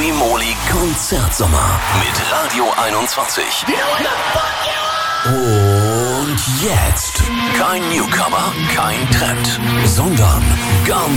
Free-Moli Konzertsommer mit Radio 21. Und jetzt kein Newcomer, kein Trend, sondern ganz